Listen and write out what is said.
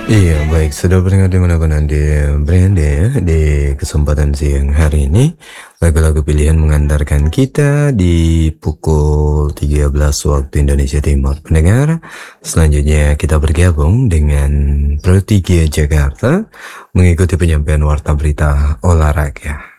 Iya, baik. Sudah berdengar dimanapun Anda berada ya, di kesempatan siang hari ini, lagu-lagu pilihan mengantarkan kita di pukul 13 waktu Indonesia Timur. Pendengar, selanjutnya kita bergabung dengan Pro 3 Jakarta, mengikuti penyampaian warta berita olahraga.